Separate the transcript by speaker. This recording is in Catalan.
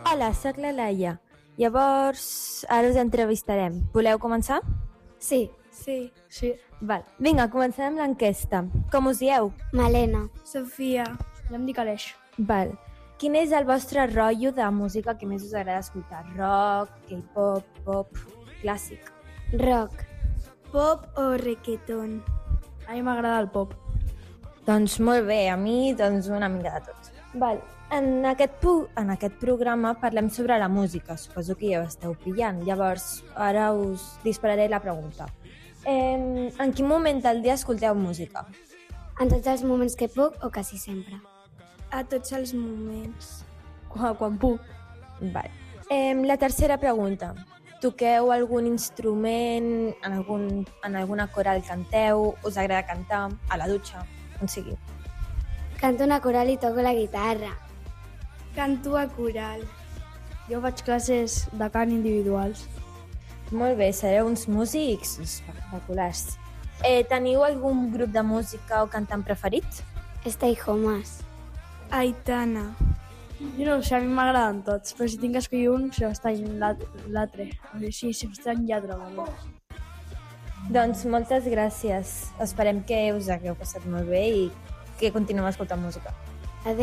Speaker 1: Hola, sóc la Laia. Llavors, ara us entrevistarem. Voleu començar?
Speaker 2: Sí.
Speaker 3: Sí.
Speaker 1: Val. Vinga, comencem amb l'enquesta. Com us dieu?
Speaker 2: Malena.
Speaker 3: Sofia. Jo em dic Aleix.
Speaker 1: Val. Quin és el vostre rotllo de música que més us agrada escoltar? Rock, K-pop, pop, clàssic?
Speaker 2: Rock.
Speaker 3: Pop o reggaeton? A mi m'agrada el pop.
Speaker 1: Doncs molt bé, a mi doncs una mica de tot. Val. En aquest programa parlem sobre la música, suposo que ja ho esteu pillant. Llavors, ara us dispararé la pregunta. En quin moment del dia escolteu música?
Speaker 2: En tots els moments que puc o quasi sempre.
Speaker 3: A tots els moments. Quan puc.
Speaker 1: Val. La tercera pregunta. Toqueu algun instrument, en alguna coral canteu, us agrada cantar, a la dutxa, on sigui?
Speaker 2: Canto una coral i toco la guitarra.
Speaker 3: Canto a coral. Jo faig classes de cant individuals.
Speaker 1: Molt bé, sereu uns músics espectaculars. Teniu algun grup de música o cantant preferit?
Speaker 2: Stay Homes.
Speaker 3: Aitana. Jo no ho sé, a mi m'agraden tots, però si tinc que escollir un, s'estany l'altre. Sí, s'estany lladre.
Speaker 1: Doncs moltes gràcies. Esperem que us hagueu passat molt bé i que continueu escoltant música.